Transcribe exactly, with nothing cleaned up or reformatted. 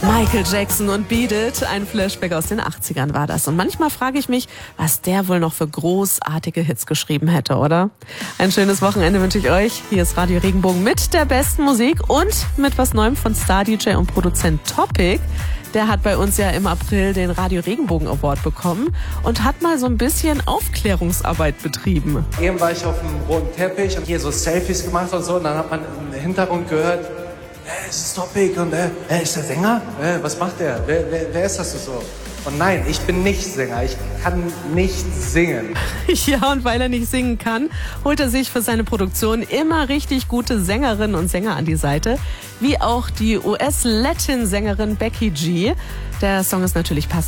Michael Jackson und Beat It, ein Flashback aus den achtzigern war das. Und manchmal frage ich mich, was der wohl noch für großartige Hits geschrieben hätte, oder? Ein schönes Wochenende wünsche ich euch. Hier ist Radio Regenbogen mit der besten Musik und mit was Neuem von Star-D J und Produzent Topic. Der hat bei uns ja im April den Radio Regenbogen Award bekommen und hat mal so ein bisschen Aufklärungsarbeit betrieben. Eben war ich auf dem roten Teppich und hier so Selfies gemacht und so. Und dann hat man im Hintergrund gehört, hey, es ist Topic und äh, hey, ist der Sänger? Hey, was macht der? Wer, wer, wer ist das so? Und nein, ich bin nicht Sänger. Ich kann nicht singen. Ja, und weil er nicht singen kann, holt er sich für seine Produktion immer richtig gute Sängerinnen und Sänger an die Seite. Wie auch die U S-Latin-Sängerin Becky G. Der Song ist natürlich passend